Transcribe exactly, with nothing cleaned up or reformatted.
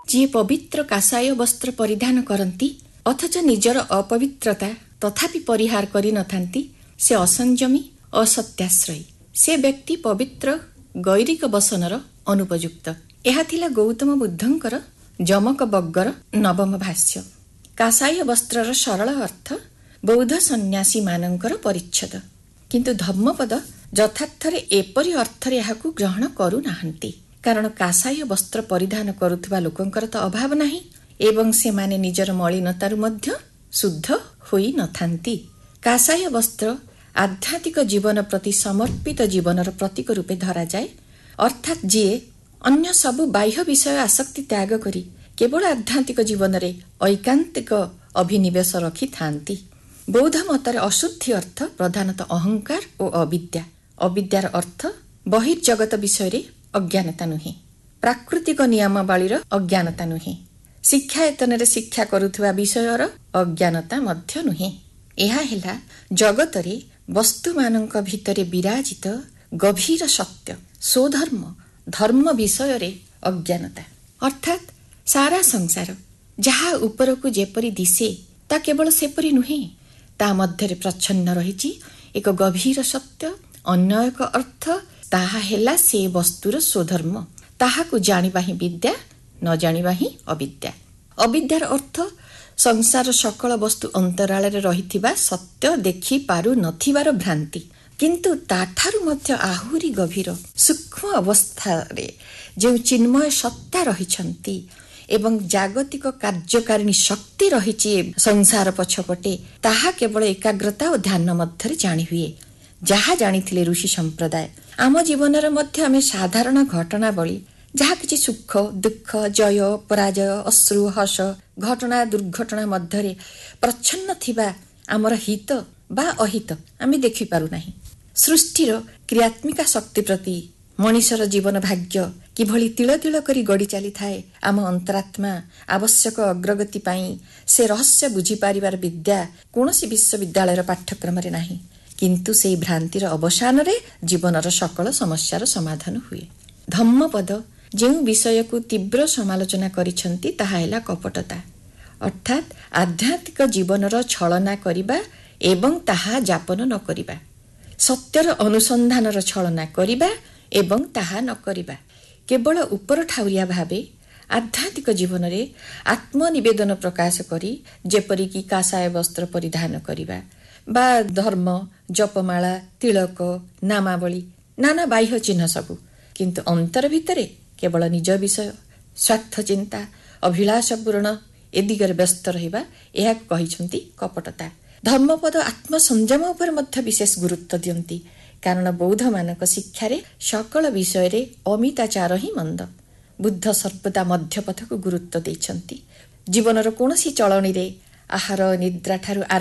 ଯିଏ ପବିତ୍ର କାସାୟ ବସ୍ତ୍ର ପରିଧାନ କରନ୍ତି ଅଥଚ ନିଜର ଅପବିତ୍ରତା ତଥାପି ପରିହାର କରିନଥାନ୍ତି, ସେ ଅସଂଯମୀ, ଅସତ୍ୟାଶ୍ରୟୀ। ସେ ବ୍ୟକ୍ତି ପବିତ୍ର ଗୈରିକ ବସନର ଅନୁପଯୁକ୍ତ। ଏହା ଥିଲା ଗୌତମ ବୁଦ୍ଧଙ୍କର ଯମକ ବଗ୍ଗର ନବମ ଭାଷ୍ୟ। କାସାୟ ବସ୍ତ୍ରର ସରଳ ଅର୍ଥ ବୌଦ୍ଧ ସନ୍ନ୍ୟାସୀମାନଙ୍କର ପରିଚ୍ଛଦ, କିନ୍ତୁ ଧର୍ମପଦ ଯଥାର୍ଥରେ ଏପରି ଅର୍ଥରେ ଏହାକୁ ଗ୍ରହଣ କରୁନାହାନ୍ତି। କାରଣ କାସାୟ ବସ୍ତ୍ର ପରିଧାନ କରୁଥିବା ଲୋକଙ୍କର ତ ଅଭାବ ନାହିଁ ଏବଂ ସେମାନେ ନିଜର ମଳିନତାରୁ ମଧ୍ୟ ଶୁଦ୍ଧ ହୋଇନଥାନ୍ତି। କାସାୟ ବସ୍ତ୍ର ଆଧ୍ୟାତ୍ମିକ ଜୀବନ ପ୍ରତି ସମର୍ପିତ ଜୀବନର ପ୍ରତୀକ ରୂପେ ଧରାଯାଏ, ଅର୍ଥାତ୍ ଯିଏ ଅନ୍ୟ ସବୁ ବାହ୍ୟ ବିଷୟ ଆସକ୍ତି ତ୍ୟାଗ କରି କେବଳ ଆଧ୍ୟାତ୍ମିକ ଜୀବନରେ ଐକାନ୍ତିକ ଅଭିନିବେଶ ରଖିଥାନ୍ତି। ବୌଦ୍ଧ ମତରେ ଅଶୁଦ୍ଧି ଅର୍ଥ ପ୍ରଧାନତଃ ଅହଙ୍କାର ଓ ଅବିଦ୍ୟା। ଅବିଦ୍ୟାର ଅର୍ଥ ବହିର୍ଜଗତ ବିଷୟରେ ଅଜ୍ଞାନତା ନୁହେଁ, ପ୍ରାକୃତିକ ନିୟମାବଳୀର ଅଜ୍ଞାନତା ନୁହେଁ, ଶିକ୍ଷାୟତନରେ ଶିକ୍ଷା କରୁଥିବା ବିଷୟର ଅଜ୍ଞାନତା ମଧ୍ୟ ନୁହେଁ। ଏହା ହେଲା ଜଗତରେ ବସ୍ତୁମାନଙ୍କ ଭିତରେ ବିରାଜିତ ଗଭୀର ସତ୍ୟ, ସ୍ୱଧର୍ମ, ଧର୍ମ ବିଷୟରେ ଅଜ୍ଞାନତା। ଅର୍ଥାତ୍ ସାରା ସଂସାର ଯାହା ଉପରକୁ ଯେପରି ଦିଶେ ତା କେବଳ ସେପରି ନୁହେଁ, ତା ମଧ୍ୟରେ ପ୍ରଚ୍ଛନ୍ନ ରହିଛି ଏକ ଗଭୀର ସତ୍ୟ, ଅନ୍ୟ ଏକ ଅର୍ଥ। ତାହା ହେଲା ସେ ବସ୍ତୁର ସ୍ୱଧର୍ମ। ତାହାକୁ ଜାଣିବା ହିଁ ବିଦ୍ୟା, ନ ଜାଣିବା ହିଁ ଅବିଦ୍ୟା। ଅବିଦ୍ୟାର ଅର୍ଥ ସଂସାର ସକଳ ବସ୍ତୁ ଅନ୍ତରାଳରେ ରହିଥିବା ସତ୍ୟ ଦେଖି ପାରୁ ନଥିବାର ଭ୍ରାନ୍ତି। କିନ୍ତୁ ତାଠାରୁ ମଧ୍ୟ ଆହୁରି ଗଭୀର ସୂକ୍ଷ୍ମ ଅବସ୍ଥାରେ ଯେଉଁ ଚିନ୍ମୟ ସତ୍ତା ରହିଛନ୍ତି ଏବଂ ଜାଗତିକ କାର୍ଯ୍ୟକାରିଣୀ ଶକ୍ତି ରହିଛି ସଂସାର ପଛପଟେ, ତାହା କେବଳ ଏକାଗ୍ରତା ଓ ଧ୍ୟାନ ମଧ୍ୟରେ ଜାଣିହୁଏ। ଯାହା ଜାଣିଥିଲେ ଋଷି ସମ୍ପ୍ରଦାୟ। ଆମ ଜୀବନରେ ମଧ୍ୟ ଆମେ ସାଧାରଣ ଘଟଣାବଳୀ, ଯାହା କିଛି ସୁଖ, ଦୁଃଖ, ଜୟ, ପରାଜୟ, ଅଶ୍ରୁ, ହସ, ଘଟଣା, ଦୁର୍ଘଟଣା ମଧ୍ୟରେ ପ୍ରଚ୍ଛନ୍ନ ଥିବା ଆମର ହିତ ବା ଅହିତ ଆମେ ଦେଖିପାରୁନାହିଁ। ସୃଷ୍ଟିର କ୍ରିୟାତ୍ମିକା ଶକ୍ତି ପ୍ରତି ମଣିଷର ଜୀବନ ଭାଗ୍ୟ କିଭଳି ତିଳ ତିଳ କରି ଗଡ଼ି ଚାଲିଥାଏ, ଆମ ଅନ୍ତରାତ୍ମା ଆବଶ୍ୟକ ଅଗ୍ରଗତି ପାଇଁ ସେ ରହସ୍ୟ ବୁଝିପାରିବାର ବିଦ୍ୟା କୌଣସି ବିଶ୍ୱବିଦ୍ୟାଳୟର ପାଠ୍ୟକ୍ରମରେ ନାହିଁ। କିନ୍ତୁ ସେହି ଭ୍ରାନ୍ତିର ଅବସାନରେ ଜୀବନର ସକଳ ସମସ୍ୟାର ସମାଧାନ ହୁଏ। ଧମ୍ମପଦ ଯେଉଁ ବିଷୟକୁ ତୀବ୍ର ସମାଲୋଚନା କରିଛନ୍ତି ତାହା ହେଲା କପଟତା, ଅର୍ଥାତ୍ ଆଧ୍ୟାତ୍ମିକ ଜୀବନର ଛଳନା କରିବା ଏବଂ ତାହା ଯାପନ ନ କରିବା, ସତ୍ୟର ଅନୁସନ୍ଧାନର ଛଳନା କରିବା ଏବଂ ତାହା ନ କରିବା। କେବଳ ଉପର ଠାଉରିଆ ଭାବେ ଆଧ୍ୟାତ୍ମିକ ଜୀବନରେ ଆତ୍ମନିବେଦନ ପ୍ରକାଶ କରି, ଯେପରିକି କାସାୟ ବସ୍ତ୍ର ପରିଧାନ କରିବା ବା ଧର୍ମ, ଜପମାଳା, ତିଳକ, ନାମାବଳୀ, ନାନା ବାହ୍ୟ ଚିହ୍ନ ସବୁ, କିନ୍ତୁ ଅନ୍ତର ଭିତରେ କେବଳ ନିଜ ବିଷୟ, ସ୍ୱାର୍ଥ ଚିନ୍ତା, ଅଭିଳାଷ ପୂରଣ ଏ ଦିଗରେ ବ୍ୟସ୍ତ ରହିବା, ଏହାକୁ କହିଛନ୍ତି କପଟତା। ଧର୍ମପଦ ଆତ୍ମସଂଯମ ଉପରେ ମଧ୍ୟ ବିଶେଷ ଗୁରୁତ୍ୱ ଦିଅନ୍ତି, କାରଣ ବୌଦ୍ଧମାନଙ୍କ ଶିକ୍ଷାରେ ସକଳ ବିଷୟରେ ଅମିତାଚାର ହିଁ ମନ୍ଦ। ବୁଦ୍ଧ ସର୍ବଦା ମଧ୍ୟପଥକୁ ଗୁରୁତ୍ୱ ଦେଇଛନ୍ତି। ଜୀବନର କୌଣସି ଚଳଣୀରେ ଆହାର, ନିଦ୍ରାଠାରୁ